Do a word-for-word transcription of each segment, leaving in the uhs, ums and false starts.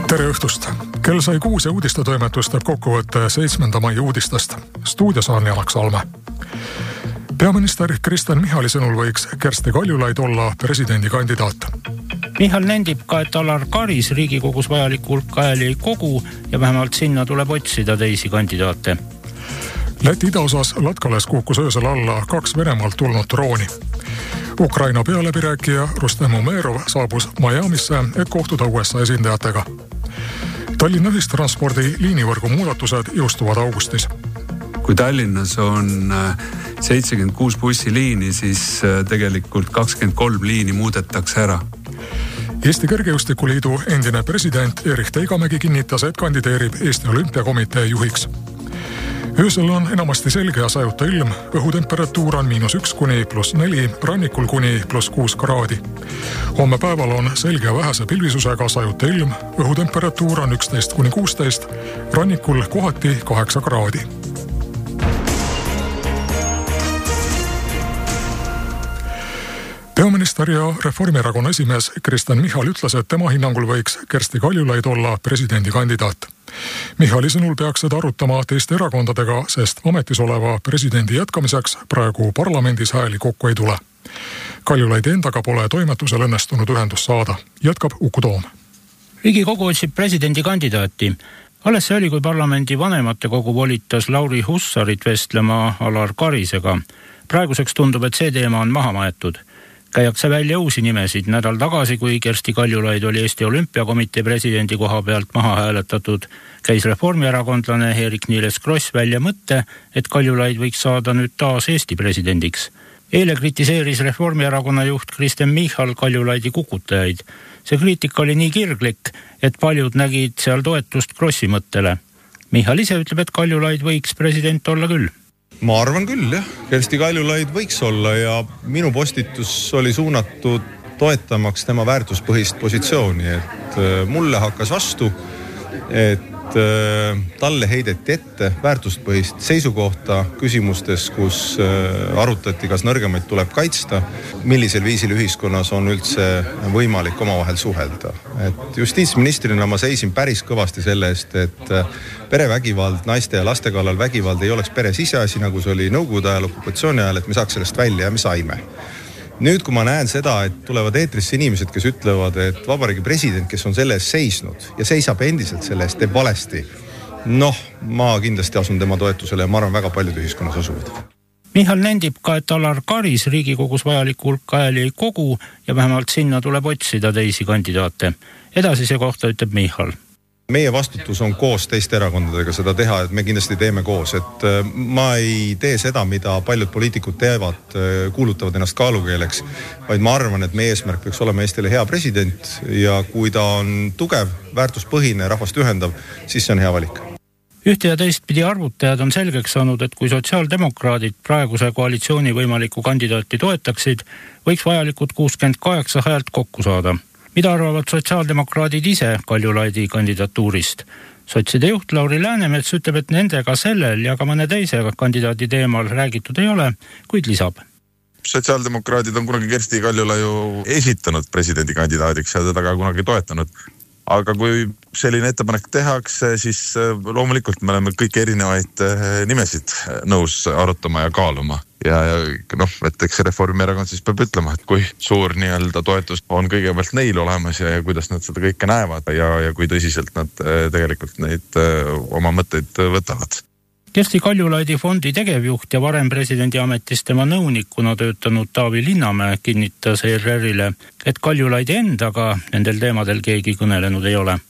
Tere õhtust! Kell sai kuus ja uudistetoimetus teeb kokkuvõtte seitsmenda mai uudistest. Stuudios on Janak Salme. Peaminister Kristen Michali sõnul võiks Kersti Kaljulaid olla presidendikandidaat. Michal nendib ka, et Alar Karis Riigikogus vajaliku hulk hääli ei kogu ja vähemalt sinna tuleb otsida teisi kandidaate. Läti idaosas Latkales kukkus öösel alla kaks Venemaalt tulnud drooni. Ukraina pealäbirääkija Rustem Umerov saabus Miamisse, et kohtuda U S A esindajatega. Tallinna ühistranspordi liinivõrgu muudatused jõustuvad augustis. Kui Tallinnas on seitsekümmend kuus bussiliini, siis tegelikult kakskümmend kolm liini muudetakse ära. Eesti Kergejõustikuliidu endine president Erich Teigamägi kinnitas, et kandideerib Eesti Olümpiakomitee juhiks. Öösel on enamasti selge ja sajuta ilm, õhutemperatuur on miinus üks kuni pluss neli, rannikul kuni pluss kuus kraadi. Homme päeval on selge ja vähese pilvisusega sajuta ilm, õhutemperatuur on üksteist kuni kuusteist, rannikul kohati kaheksa kraadi. Peaminister ja Reformierakonna esimees Kristen Michal ütles, et tema hinnangul võiks Kersti Kaljulaid olla presidendikandidaat. Michali sõnul peaks seda arutama teiste erakondadega, sest ametis oleva presidendi jätkamiseks praegu parlamendis hääli kokku ei tule. Kaljulaidi endaga pole toimetusel õnnestunud ühendust saada. Jätkab Uku Toom. Riigikogu otsib presidendikandidaati. Alles see oli, kui parlamendi vanematekogu volitas Lauri Hussarit vestlema Alar Karisega. Praeguseks tundub, et see teema on maha maetud. Käiakse välja uusi nimesid. Nädal tagasi, kui Kersti Kaljulaid oli Eesti Olümpiakomitee presidendi koha pealt maha hääletatud, käis reformierakondlane Eerik-Niiles Kross välja mõtte, et Kaljulaid võiks saada nüüd taas Eesti presidendiks. Eile kritiseeris Reformierakonna juht Kristen Michal Kaljulaidi kukutajaid. See kriitika oli nii kirglik, et paljud nägid seal toetust Krossi mõttele. Michal ise ütleb, et Kaljulaid võiks president olla küll. Ma arvan küll, jah. Kersti Kaljulaid võiks olla ja minu postitus oli suunatud toetamaks tema väärtuspõhist positsiooni, et mulle hakkas vastu, et talle heideti ette väärtuspõhist seisukohta küsimustes, kus arutati, kas nõrgemaid tuleb kaitsta, millisel viisil ühiskonnas on üldse võimalik omavahel suhelda. Et justiitsministrina ma seisin päris kõvasti selle eest, et perevägivald, naiste ja laste kallal vägivald ei oleks pere siseasi, nagu see oli nõukogude ajal, okupatsiooni ajal, et me saaks sellest välja ja me saime. Nüüd, kui ma näen seda, et tulevad eetrisse inimesed, kes ütlevad, et vabariigi president, kes on selle eest seisnud ja seisab endiselt selle eest, teeb valesti, noh, ma kindlasti asun tema toetusele ja ma arvan, väga paljud ühiskonnas asuvad. Michal nendib ka, et Alar Karis Riigikogus vajaliku hulk hääli ei kogu ja vähemalt sinna tuleb otsida teisi kandidaate. Edasise kohta ütleb Michal. Meie vastutus on koos teiste erakondadega seda teha, et me kindlasti teeme koos, et ma ei tee seda, mida paljud poliitikud teevad, kuulutavad ennast kaalukeeleks, vaid ma arvan, et meie eesmärk peaks olema Eestile hea president ja kui ta on tugev, väärtuspõhine, rahvast ühendav, siis see on hea valik. Ühte ja teistpidi arvutajad on selgeks saanud, et kui sotsiaaldemokraadid praeguse koalitsiooni võimaliku kandidaati toetaksid, võiks vajalikud kuuskümmend kaheksa häält kokku saada. Mida arvavad sotsiaaldemokraadid ise Kaljulaidi kandidatuurist? Sotside juht Lauri Läänemets ütleb, et nendega sellel ja ka mõne teise kandidaadi teemal räägitud ei ole, kuid lisab. Sotsiaaldemokraadid on kunagi Kersti Kaljulaiu esitanud presidendikandidaadiks ja teda ka kunagi toetanud. Aga kui selline ettepanek tehakse, siis loomulikult me oleme kõik erinevaid nimesid nõus arutama ja kaaluma. Ja, ja noh, et eks Reformierakond siis peab ütlema, et kui suur nii-öelda toetus on kõigepealt neil olemas ja, ja kuidas nad seda kõike näevad ja, ja kui tõsiselt nad tegelikult neid oma mõtteid võtavad. Kersti Kaljulaidi fondi tegevjuht ja varem presidendi ametis tema nõunikuna töötanud Taavi Linnamäe kinnitas E R R-ile, et Kaljulaidi endaga nendel teemadel keegi kõnelenud ei ole.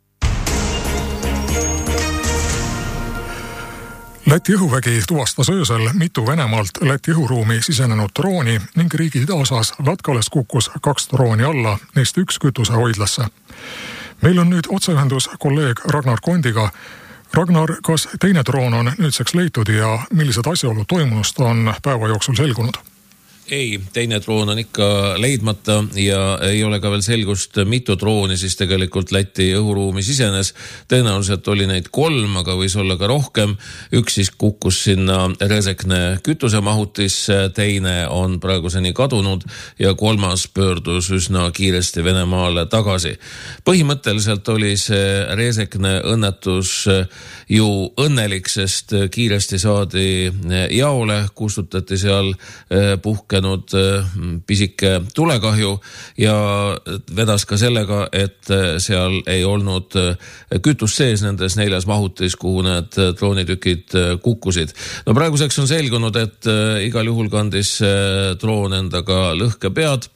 Läti õhuvägi tuvastas öösel mitu Venemaalt Läti õhuruumi sisenenud drooni ning riigi idaosas Latkales kukkus kaks drooni alla, neist üks kütusehoidlasse. Meil on nüüd otseühendus kolleeg Ragnar Kondiga. Ragnar, kas teine droon on nüüdseks leitud ja millised asjaolud toimunust on päeva jooksul selgunud? Ei, teine droon on ikka leidmata ja ei ole ka veel selgust, mitu drooni siis tegelikult Läti õhuruumi sisenes. Tõenäoliselt oli neid kolm, aga võis olla ka rohkem. Üks siis kukkus sinna Rezekne kütusemahutisse, teine on praeguseni kadunud ja kolmas pöördus üsna kiiresti Venemaale tagasi. Põhimõtteliselt oli see Rezekne õnnetus ju õnnelik, sest kiiresti saadi jaole, kustutati seal puhke pisike tulekahju ja vedas ka sellega, et seal ei olnud kütust sees nendes neljas mahutis, kuhu need droonitükid kukkusid. No praeguseks on selgunud, et igal juhul kandis droon endaga lõhkepead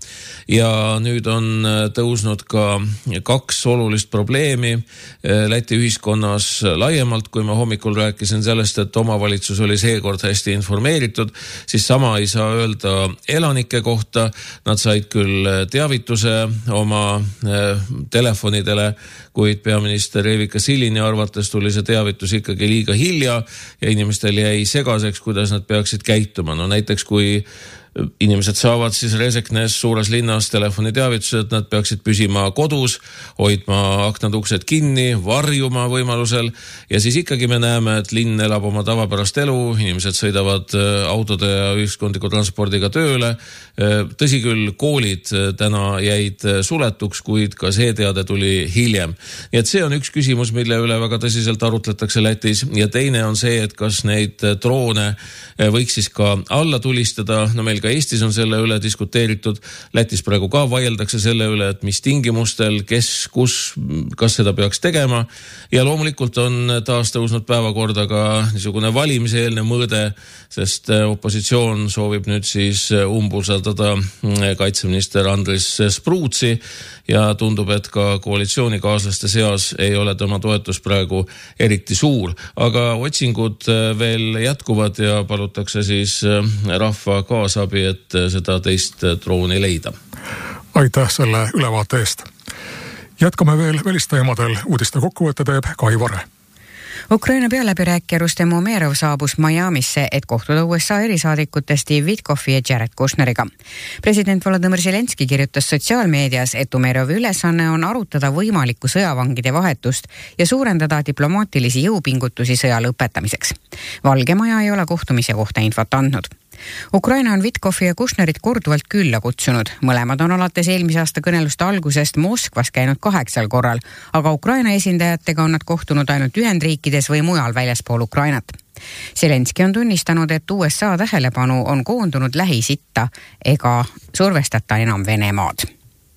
ja nüüd on tõusnud ka kaks olulist probleemi Läti ühiskonnas laiemalt. Kui ma hommikul rääkisin sellest, et omavalitsus oli seekord hästi informeeritud, siis sama ei saa öelda elanike kohta. Nad said küll teavituse oma telefonidele, kuid peaminister Evika Silini arvates tuli see teavitus ikkagi liiga hilja ja inimestel jäi segaseks, kuidas nad peaksid käituma. No näiteks kui inimesed saavad siis Rezeknes suures linnas telefoniteavitused, et nad peaksid püsima kodus, hoidma aknad uksed kinni, varjuma võimalusel ja siis ikkagi me näeme, et linn elab oma tavapärast elu, inimesed sõidavad autode ja ühiskondliku transpordiga tööle. Tõsi küll, koolid täna jäid suletuks, kuid ka see teade tuli hiljem. Nii et see on üks küsimus, mille üle väga tõsiselt arutletakse Lätis ja teine on see, et kas neid droone võiks siis ka alla tulistada. No meil ka Eestis on selle üle diskuteeritud. Lätis praegu ka vaieldakse selle üle, et mis tingimustel, kes, kus, kas seda peaks tegema. Ja loomulikult on taas tõusnud päevakorda ka niisugune valimiseelne mõõde, sest opositsioon soovib nüüd siis umbusaldada kaitseminister Andris Spruutsi ja tundub, et ka koalitsioonikaaslaste seas ei ole tema toetus praegu eriti suur. Aga otsingud veel jätkuvad ja palutakse siis rahva kaasabi, et seda teist drooni leida. Aitäh selle ülevaate eest. Jätkame veel välisteemadel. Uudiste kokkuvõtte teeb Kai Vare. Ukraina pealäbirääkija Rustem Umerov saabus Miamisse, et kohtuda U S A erisaadikute Steve Witkoffi ja Jared Kushneriga. President Volodymyr Zelenski kirjutas sotsiaalmeedias, et Umerovi ülesanne on arutada võimalikku sõjavangide vahetust ja suurendada diplomaatilisi jõupingutusi sõja lõpetamiseks. Valge Maja ei ole kohtumise kohta infot andnud. Ukraina on Witkoffi ja Kushnerit korduvalt külla kutsunud. Mõlemad on alates eelmise aasta kõneluste algusest Moskvas käinud kaheksal korral, aga Ukraina esindajatega on nad kohtunud ainult Ühendriikides või mujal väljaspool Ukrainat. Zelenski on tunnistanud, et U S A tähelepanu on koondunud Lähis-Itta ega survestata enam Venemaad.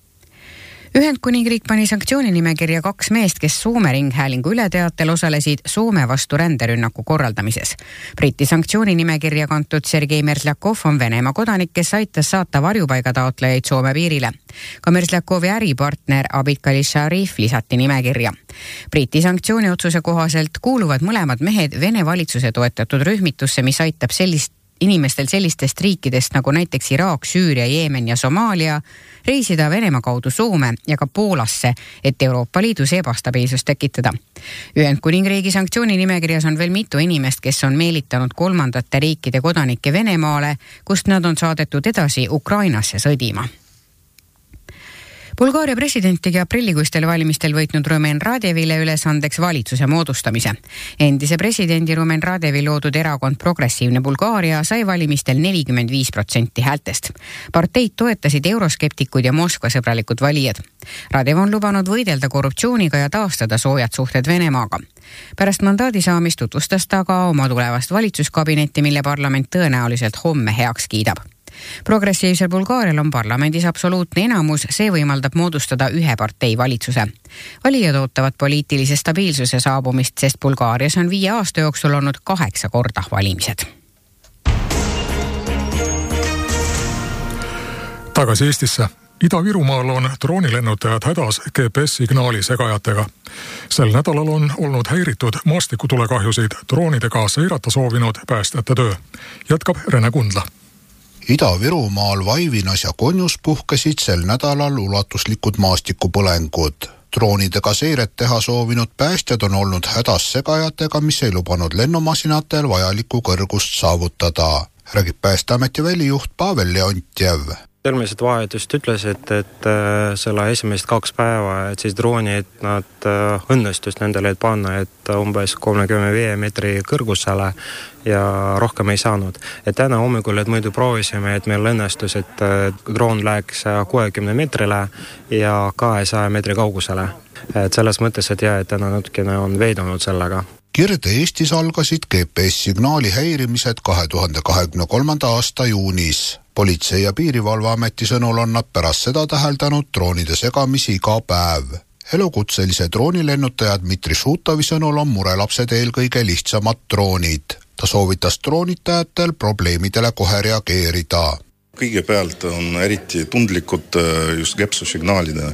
Ühendkuningriik pani sanktsiooninimekirja kaks meest, kes Soome ringhäälingu ületeatel osalesid Soome vastu ränderünnaku korraldamises. Briti sanktsiooninimekirja kantud Sergei Mersljakov on Venemaa kodanik, kes aitas saata varjupaigataotlejaid Soome piirile. Ka Mersljakovi äripartner Abid Kalisharif lisati nimekirja. Briti sanktsiooniotsuse kohaselt kuuluvad mõlemad mehed Vene valitsuse toetatud rühmitusse, mis aitab sellist inimestel sellistest riikidest nagu näiteks Iraak, Süüria, Jeemen ja Somaalia reisida Venemaa kaudu Soome ja ka Poolasse, et Euroopa Liidus ebastabiilsust tekitada. Ühendkuningriigi sanktsiooninimekirjas on veel mitu inimest, kes on meelitanud kolmandate riikide kodanikke Venemaale, kust nad on saadetud edasi Ukrainasse sõdima. Bulgaaria president tegi aprillikuistel valimistel võitnud Rumen Radevile ülesandeks valitsuse moodustamise. Endise presidendi Rumen Radevi loodud erakond Progressiivne Bulgaaria sai valimistel nelikümmend viis protsenti häältest. Parteid toetasid euroskeptikud ja Moskva sõbralikud valijad. Radev on lubanud võidelda korruptsiooniga ja taastada soojad suhted Venemaaga. Pärast mandaadi saamist tutvustas ta ka oma tulevast valitsuskabinetti, mille parlament tõenäoliselt homme heaks kiidab. Progressiivsel Bulgaarial on parlamendis absoluutne enamus, see võimaldab moodustada ühe partei valitsuse. Valijad ootavad poliitilise stabiilsuse saabumist, sest Bulgaarias on viie aasta jooksul olnud kaheksa korda valimised. Tagasi Eestisse. Ida-Virumaal on droonilennutajad hädas G P S-signaali segajatega. Sel nädalal on olnud häiritud maastikutulekahjusid droonidega seirata soovinud päästjate töö. Jätkab Rene Kundla. Ida-Virumaal Vaivinas ja Konjus puhkesid sel nädalal ulatuslikud maastikupõlengud. Droonidega seiret teha soovinud päästjad on olnud hädas segajatega, mis ei lubanud lennumasinatel vajalikku kõrgust saavutada. räägib Päästeameti välijuht Pavel Leontjev. Termised vahetust ütles, et, et selle esimest kaks päeva, et siis droonid nad õnnestus nendele panna, et umbes kolmekümne viie meetri kõrgusele ja rohkem ei saanud. Et täna hommikul, et muidu proovisime, et meil õnnestus, et droon läheks kuuekümne meetrile ja kahesaja meetri kaugusele. Et selles mõttes, et jah, et täna natukene on veidunud sellega. Kirde-Eestis algasid G P S-signaali häirimised kahe tuhande kahekümne kolmanda aasta juunis. Politsei- ja Piirivalveameti sõnul on nad pärast seda täheldanud droonide segamisi iga päev. Elukutselise droonilennutajad Dmitri Šutovi sõnul on murelapsed eelkõige lihtsamad droonid. Ta soovitas droonitajatel probleemidele kohe reageerida. Kõigepealt on eriti tundlikud just gepsusignaalide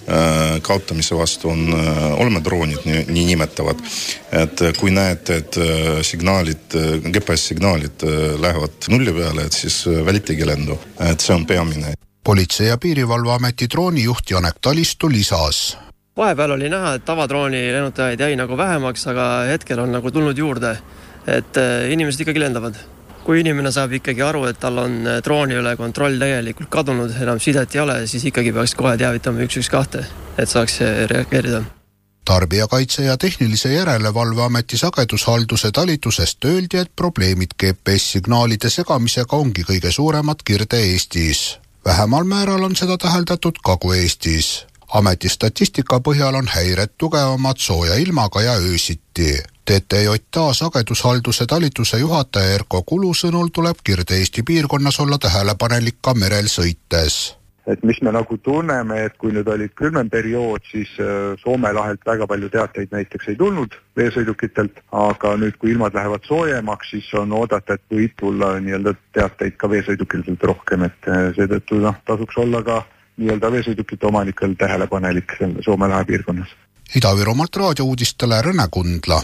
kaotamise vastu on olmedroonid, nii, nii nimetavad. Et kui näete, et signaalid, G P S-signaalid lähevad nulli peale, et siis välitegi lendu. Et see on peamine. Politsei- ja Piirivalveameti droonijuht Janek Talistu lisas. Vahepeal oli näha, et tavadrooni lennutajaid jäi nagu vähemaks, aga hetkel on nagu tulnud juurde, et inimesed ikkagi lendavad. Kui inimene saab ikkagi aru, et tal on drooni üle kontroll täielikult kadunud, enam sidet ei ole, siis ikkagi peaks kohe teavitama üks üks kaks, et saaks reageerida. Tarbijakaitse ja Tehnilise Järelevalveameti sagedushalduse talitusest öeldi, et probleemid G P S-signaalide segamisega ongi kõige suuremad Kirde-Eestis. Vähemal määral on seda täheldatud Kagu-Eestis. Ameti statistika põhjal on häired tugevamad sooja ilmaga ja öösiti. T T J A sagedushalduse talituse juhataja Erko Kulu sõnul tuleb Kirde-Eesti piirkonnas olla tähelepanelik ka merel sõites. Et mis me nagu tunneme, et kui nüüd oli külmem periood, siis Soome lahelt väga palju teateid näiteks ei tulnud veesõidukitelt, aga nüüd kui ilmad lähevad soojemaks, siis on oodata, et võib tulla nii-öelda teateid ka veesõidukitelt rohkem, et seetõttu no, tasuks olla ka nii-öelda veesõidukite omanikel tähelepanelik Soome lahe piirkonnas. Ida-Virumaalt raadiouudistele Rene Kundla.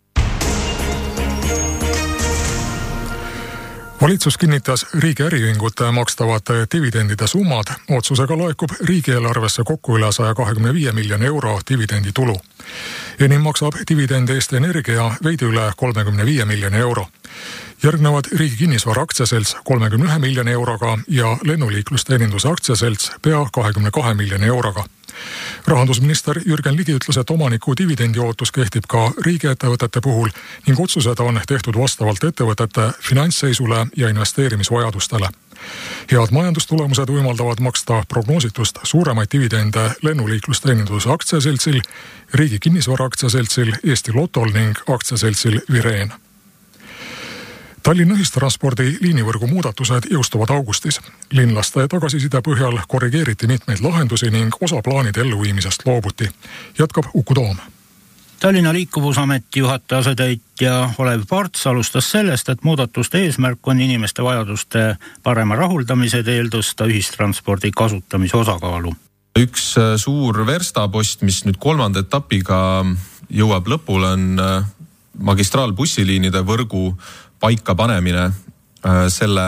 Valitsus kinnitas riigi äriühingute makstavate dividendide summad. Otsusega laekub riigieelarvesse kokku üle saja kahekümne viie miljoni euro dividendi tulu. Enim maksab dividend Eesti Energia veidi üle kolmekümne viie miljoni euro. Järgnevad riigi kinnisvara aktsiaselts kolmekümne ühe miljoni euroga ja lennuliiklusteeninduse aktsiaselts pea kahekümne kahe miljoni euroga. Rahandusminister Jürgen Ligi ütles, et omaniku dividendi ootus kehtib ka riigiettevõtete puhul ning otsused on tehtud vastavalt ettevõtete finantsseisule ja investeerimisvajadustele. Head majandustulemused võimaldavad maksta prognoositust suuremaid dividende lennuliiklusteeninduse aktsiaseltsil, riigi kinnisvara aktsiaseltsil, Eesti Lotol ning aktsiaseltsil Vireen. Tallinna ühistranspordi liinivõrgu muudatused jõustuvad augustis. Linlaste tagasiside põhjal korrigeeriti mitmeid lahendusi ning osa plaanide elluviimisest loobuti. Jätkab Uku Toom. Tallinna liikuvusameti juhataja asetäitja Olev Parts alustas sellest, et muudatuste eesmärk on inimeste vajaduste parema rahuldamise teel tõsta ühistranspordi kasutamise osakaalu. Üks suur verstapost, mis nüüd kolmanda etapiga jõuab lõpule, on magistraalbussiliinide võrgu paika panemine. Selle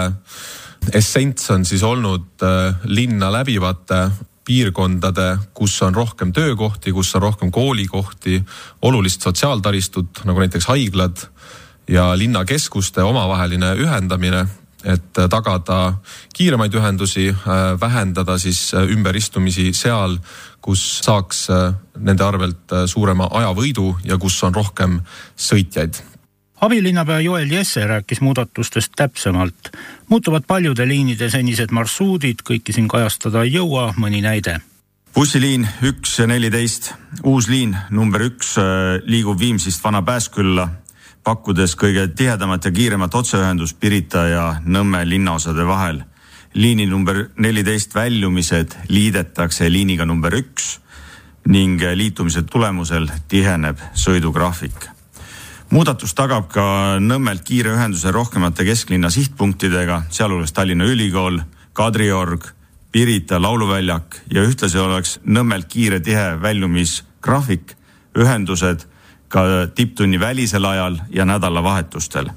essents on siis olnud linna läbivate piirkondade, kus on rohkem töökohti, kus on rohkem koolikohti, olulist sotsiaaltaristut, nagu näiteks haiglad ja linnakeskuste omavaheline ühendamine, et tagada kiiremaid ühendusi, vähendada siis ümberistumisi seal, kus saaks nende arvelt suurema ajavõidu ja kus on rohkem sõitjaid. Abilinnapea Joel Jesse rääkis muudatustest täpsemalt. Muutuvad paljude liinide senised marsruudid, kõiki siin kajastada ei jõua, mõni näide. Bussiliin üks ja neliteist, uus liin number üks liigub Viimsist Vana Pääskülla, pakkudes kõige tihedamat ja kiiremat otseühendust Pirita ja Nõmme linnaosade vahel. Liini number neliteist väljumised liidetakse liiniga number üks ning liitumise tulemusel tiheneb sõidugraafik. Muudatus tagab ka Nõmmelt kiire ühenduse rohkemate kesklinna sihtpunktidega, sealhulgas Tallinna Ülikool, Kadriorg, Pirita, Lauluväljak ja ühtlasi oleks Nõmmelt kiire tihe väljumisgraafik, ühendused ka tipptunni välisel ajal ja nädalavahetustel.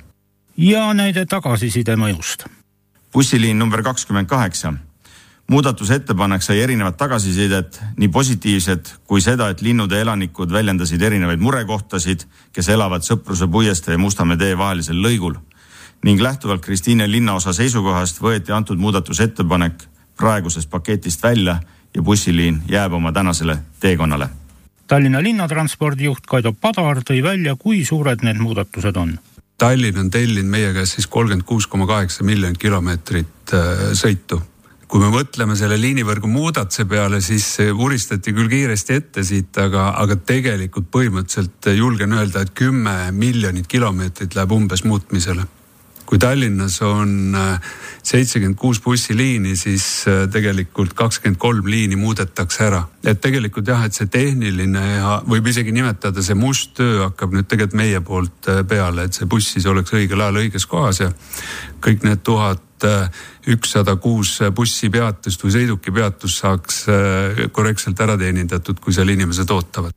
Ja näide tagasiside mõjust. Bussiliin number kakskümmend kaheksa. Muudatuse ettepanek sai erinevat tagasisidet, nii positiivset kui seda, et linnude elanikud väljendasid erinevaid murekohtasid, kes elavad Sõpruse puiestee ja Mustamäe tee vahelisel lõigul. ning lähtuvalt Kristiine linnaosa seisukohast võeti antud muudatusettepanek praegusest paketist välja ja bussiliin jääb oma tänasele teekonnale. Tallinna linnatranspordijuht Kaido Padar tõi välja, kui suured need muudatused on. Tallinn on tellinud meie käes siis kolmkümmend kuus koma kaheksa miljonit kilomeetrit sõitu. Kui me mõtleme selle liinivõrgu muudatuse peale, siis uristati küll kiiresti ette siit, aga, aga tegelikult põhimõtteliselt julgen öelda, et kümme miljonit kilomeetrit läheb umbes muutmisele. Kui Tallinnas on seitsekümmend kuus bussiliini, siis tegelikult kakskümmend kolm liini muudetakse ära. Et tegelikult jah, et see tehniline ja võib isegi nimetada see must töö hakkab nüüd tegelikult meie poolt peale, et see buss siis oleks õigel ajal õiges kohas ja kõik need tuhat ükssada kuus bussi peatust või sõiduki peatust saaks korrektselt ära teenindatud, kui seal inimesed ootavad.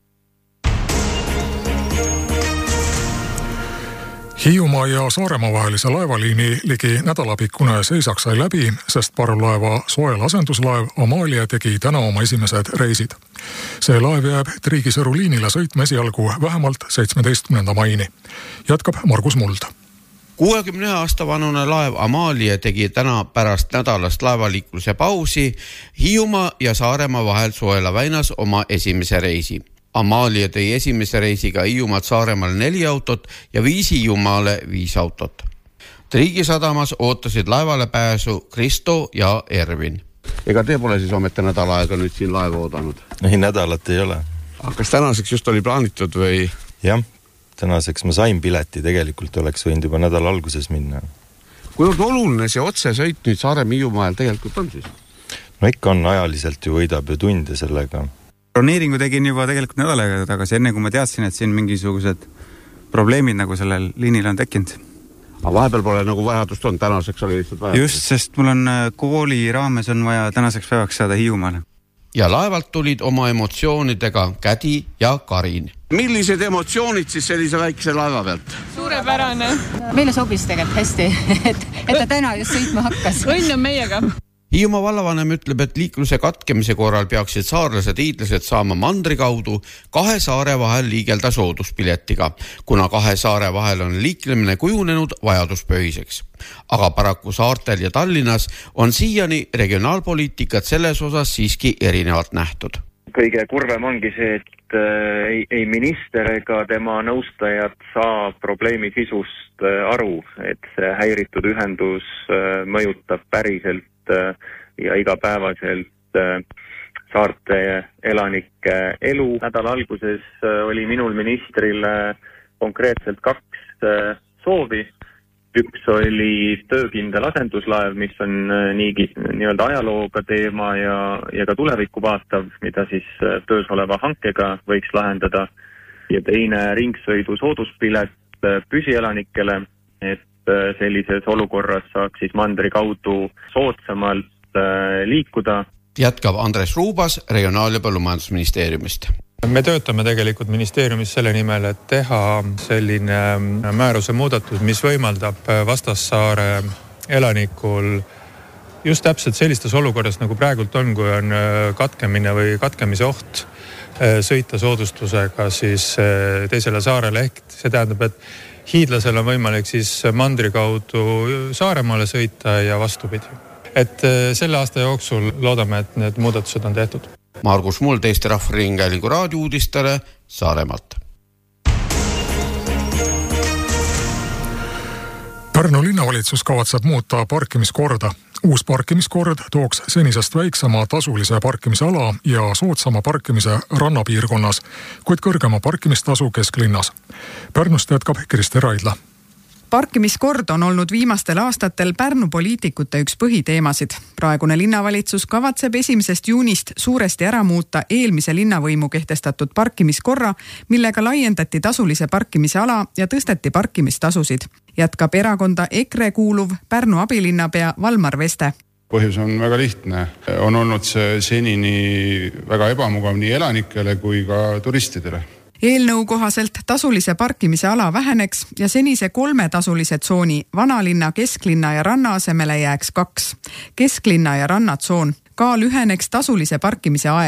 Hiiumaa ja Saaremaa vahelise laevaliini ligi nädalapikkune seisaks sai läbi, sest parvlaeva Soel asenduslaev Amalia tegi täna oma esimesed reisid. See laev jääb Triigisõru liinile sõitma esialgu vähemalt seitsmeteistkümnenda maini. Jätkab Margus Muld. kuuekümne aasta vanune laev Amalia tegi täna pärast nädalast laevaliikluse pausi Hiiumaa ja Saaremaa vahel Soela väinas oma esimese reisi. Amalia tõi esimese reisiga Hiiumaalt Saaremaale neli autot ja viis Hiiumaale viis autot. Triigi sadamas ootasid laevale pääsu Kristo ja Ervin. Ega te pole siis ometi nädala aega nüüd siin laeva oodanud? Ei, nädalat ei ole. Aga kas tänaseks just oli plaanitud või? Jah, tänaseks ma sain pileti, tegelikult oleks võinud juba nädala alguses minna. Kui oluline see otsesõit nüüd Saaremaa Hiiumaal tegelikult on siis? No ikka on ajaliselt ju võidab ju tunde sellega. Broneeringu tegin juba tegelikult nädalaga tagasi, enne kui ma teadsin, et siin mingisugused probleemid nagu sellel liinil on tekkinud. Aga vahepeal pole nagu vajadust on, tänaseks oli lihtsalt vajadust? Just, sest mul on kooli raames on vaja tänaseks päevaks saada Hiiumaale. Ja laevalt tulid oma emotsioonidega Kädi ja Karin. Millised emotsioonid siis sellise väikse laeva pealt? Suurepärane. Meile sobis tegelikult hästi, et, et ta täna just sõitma hakkas. Õnn on meiega. Hiiumaa vallavanem ütleb, et liikluse katkemise korral peaksid saarlased hiidlased saama mandri kaudu kahe saare vahel liigelda sooduspiletiga, kuna kahe saare vahel on liiklemine kujunenud vajaduspõhiseks. Aga paraku saartel ja Tallinnas on siiani regionaalpoliitikat selles osas siiski erinevalt nähtud. Kõige kurvem ongi see, et ei, ei minister ega tema nõustajad saa probleemi sisust aru, et see häiritud ühendus mõjutab päriselt ja igapäevaselt saarte elanike elu. Nädala alguses oli minul ministrile konkreetselt kaks soovi. Üks oli töökindel asenduslaev, mis on nii, nii-öelda ajalooga teema ja, ja ka tulevikku vaatav, mida siis töös oleva hankega võiks lahendada. Ja teine ringsõidu sooduspilet püsielanikele, et sellises olukorras saaks siis mandri kaudu soodsamalt liikuda. Jätkab Andres Ruubas Regionaal- ja Põllumajandusministeeriumist. Me töötame tegelikult ministeeriumis selle nimel, et teha selline määruse muudatus, mis võimaldab Vastassaare elanikul just täpselt sellistes olukorras, nagu praegult on, kui on katkemine või katkemise oht, sõita soodustusega siis teisele saarele. Ehk see tähendab, et hiidlasel on võimalik siis mandri kaudu Saaremaale sõita ja vastupidi. Et selle aasta jooksul loodame, et need muudatused on tehtud. Margus Muld Eesti Rahvaringhäälingu raadiouudistele Saaremaalt. Pärnu linnavalitsus kavatseb muuta parkimiskorda. Uus parkimiskord tooks senisest väiksema tasulise parkimisala ja soodsama parkimise rannapiirkonnas, kuid kõrgema parkimistasu kesklinnas. Pärnust jätkab Kristi Raidla. Parkimiskord on olnud viimastel aastatel Pärnu poliitikute üks põhiteemasid. Praegune linnavalitsus kavatseb esimesest juunist suuresti ära muuta eelmise linnavõimu kehtestatud parkimiskorra, millega laiendati tasulise parkimise ala ja tõsteti parkimistasusid. Jätkab erakonda EKRE kuuluv Pärnu abilinnapea Valmar Veste. Põhjus on väga lihtne. On olnud see senini väga ebamugav nii elanikele kui ka turistidele. Eelnõu kohaselt tasulise parkimise ala väheneks ja senise kolme tasulise tsooni vanalinna, kesklinna ja ranna asemele jääks kaks. Kesklinna ja rannatsoon. Ka lüheneks tasulise parkimise aeg.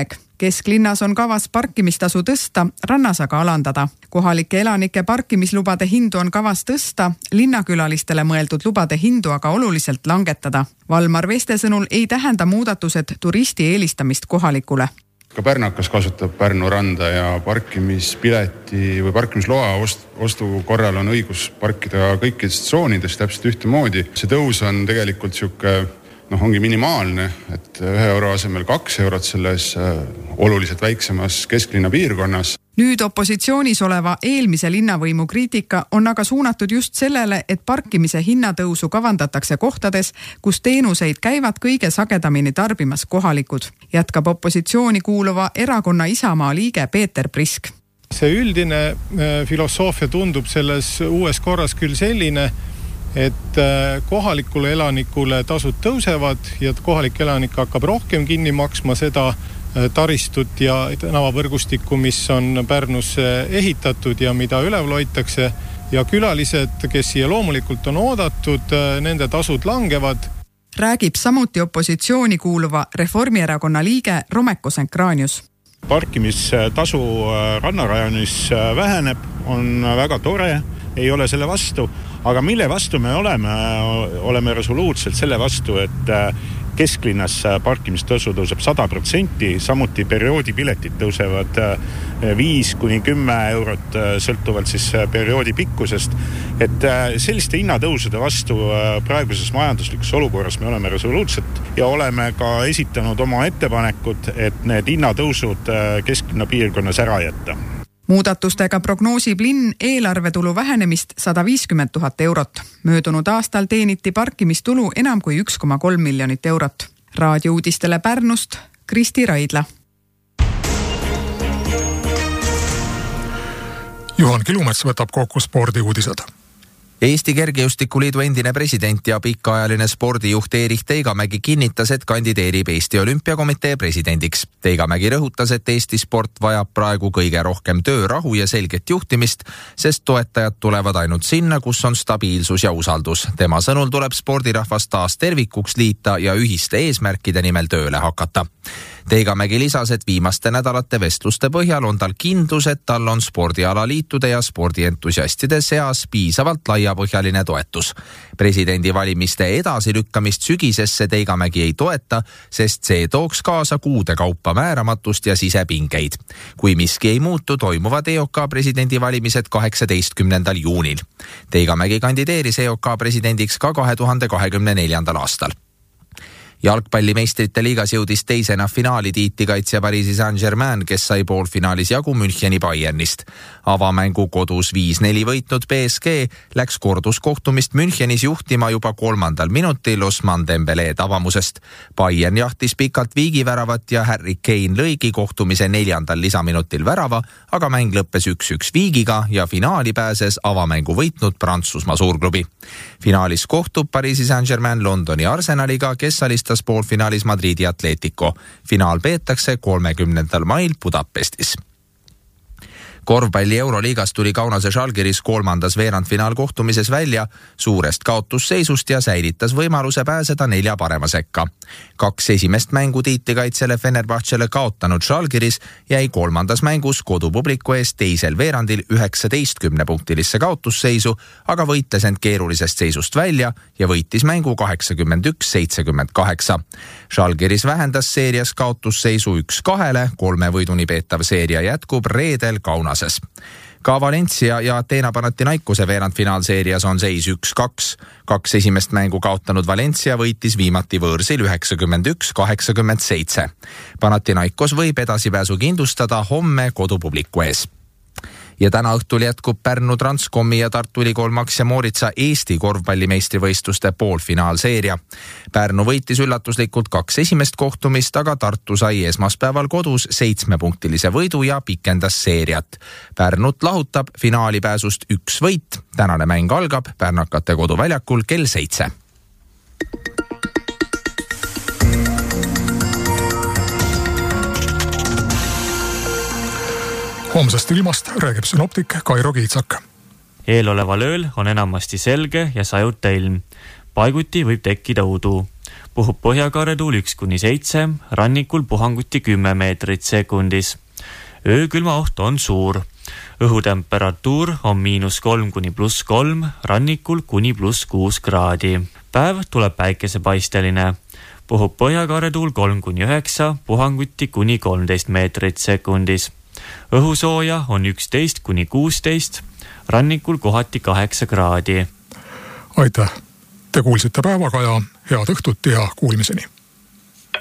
Kesklinnas on kavas parkimistasu tõsta, rannas aga alandada. Kohalike elanike parkimislubade hindu on kavas tõsta, linnakülalistele mõeldud lubade hindu aga oluliselt langetada. Valmar Veste sõnul ei tähenda muudatused turisti eelistamist kohalikule. Ka pärnakas kasutab Pärnu randa ja parkimispileti või parkimisloa ostu korral on õigus parkida kõikides tsoonides täpselt ühtemoodi. See tõus on tegelikult siuke, noh, ongi minimaalne, et ühe euro asemel kaks eurot selles oluliselt väiksemas kesklinna piirkonnas. Nüüd opositsioonis oleva eelmise linnavõimu kriitika on aga suunatud just sellele, et parkimise hinnatõusu kavandatakse kohtades, kus teenuseid käivad kõige sagedamini tarbimas kohalikud. Jätkab opositsiooni kuuluva erakonna Isamaa liige Peeter Prisk. See üldine filosoofia tundub selles uues korras küll selline, et kohalikule elanikule tasud tõusevad ja kohalik elanik hakkab rohkem kinni maksma seda taristut ja tänavavõrgustikku, mis on Pärnus ehitatud ja mida üleval hoitakse. Ja külalised, kes siia loomulikult on oodatud, nende tasud langevad. Räägib samuti opositsiooni kuuluva Reformierakonna liige Romeko Senkraanius. Parkimistasu rannarajonis väheneb, on väga tore, ei ole selle vastu, aga mille vastu me oleme, oleme resoluutselt selle vastu, et kesklinnas parkimistasu tõuseb sada protsenti, samuti perioodipiletid tõusevad viis kuni kümme eurot sõltuvalt siis perioodi pikkusest. Et selliste hinnatõusude vastu praeguses majanduslikus olukorras me oleme resoluutselt ja oleme ka esitanud oma ettepanekud, et need hinnatõusud kesklinna piirkonnas ära jätta. Muudatustega prognoosib linn eelarvetulu vähenemist sada viiskümmend tuhat eurot. Möödunud aastal teeniti parkimistulu enam kui üks koma kolm miljonit eurot. Raadiouudistele Pärnust, Kristi Raidla. Juhan Kilumets võtab kokku spordiuudised. Eesti Kergejõustikuliidu endine president ja pikaajaline spordijuht Erich Teigamägi kinnitas, et kandideerib Eesti Olümpiakomitee presidendiks. Teigamägi rõhutas, et Eesti sport vajab praegu kõige rohkem töörahu ja selget juhtimist, sest toetajad tulevad ainult sinna, kus on stabiilsus ja usaldus. Tema sõnul tuleb spordirahvas taas tervikuks liita ja ühiste eesmärkide nimel tööle hakata. Teigamägi lisas, et viimaste nädalate vestluste põhjal on tal kindlus, et tal on spordialaliitude ja spordientusiastide seas piisavalt laiapõhjaline toetus. Presidendi valimiste edasilükkamist sügisesse Teigamägi ei toeta, sest see tooks kaasa kuude kaupa määramatust ja sisepingeid. Kui miski ei muutu, toimuvad E O K presidendi valimised kaheksateistkümnendal juunil. Teigamägi kandideeris E O K presidendiks ka kahe tuhande kahekümne neljandal aastal. Jalgpallimeistrite liigas jõudis teisena finaali tiitlikaitsja Pariisi Saint-Germain, kes sai poolfinaalis jagu Müncheni Bayernist. Avamängu kodus viis neli võitnud P S G läks korduskohtumist Münchenis juhtima juba kolmandal minutil Ousmane Dembele tabamusest. Bayern jahtis pikalt viigiväravat ja Harry Kane lõigi kohtumise neljandal lisaminutil värava, aga mäng lõppes üks üks viigiga ja finaali pääses avamängu võitnud Prantsusmaa suurklubi. Finaalis kohtub Pariisi Saint-Germain Londoni Arsenaliga, kes alistas poolfinaalis Madridi Atletico. Finaal peetakse kolmekümnendal mail Budapestis. Korvpalli Euroliigas tuli Kaunase Žalgiris kolmandas veerandfinaal kohtumises välja suurest kaotusseisust ja säilitas võimaluse pääseda nelja parema sekka. Kaks esimest mängu tiitlikaitsele Fenerbahčele kaotanud Žalgiris jäi kolmandas mängus kodupubliku eest teisel veerandil üheksateistkümne punktilisse kaotusseisu, aga võitles end keerulisest seisust välja ja võitis mängu kaheksakümmend üks seitsekümmend kaheksa. Žalgiris vähendas seerias kaotusseisu üks kahele, kolme võiduni peetav seeria jätkub reedel Kaunas. Ka Valencia ja Ateena Panathinaikose veerandfinaalseerias on seis üks kaks. Kaks esimest mängu kaotanud Valencia võitis viimati võõrsil üheksakümmend üks kaheksakümmend seitse. Panathinaikos võib edasipääsu kindlustada homme kodupubliku ees. Ja täna õhtul jätkub Pärnu Transcomi ja Tartu Ülikool Max ja Mooritsa Eesti korvpallimeistrivõistluste poolfinaalseeria. Pärnu võitis üllatuslikult kaks esimest kohtumist, aga Tartu sai esmaspäeval kodus seitsmepunktilise võidu ja pikendas seeriat. Pärnut lahutab finaali pääsust üks võit. Tänane mäng algab Pärnakate koduväljakul kell seitse. Homsest ilmast räägib synoptik Kairo Kiitsak. Eeloleval ööl on enamasti selge ja sajuta ilm. Paiguti võib tekkida udu. puhub põhjakaaretuul üks kuni seitse, rannikul puhanguti kümme meetrit sekundis. Öökülma oht on suur. Õhutemperatuur on miinus kolm kuni pluss kolm, rannikul kuni pluss kuus kraadi. Päev tuleb päikesepaisteline. Puhub põhjakaaretuul kolm kuni üheksa, puhanguti kuni kolmteist meetrit sekundis. Õhusooja on üksteist kuni kuusteist, rannikul kohati kaheksa kraadi. Aitäh! Te kuulsite Päevakaja, head õhtut ja kuulmiseni!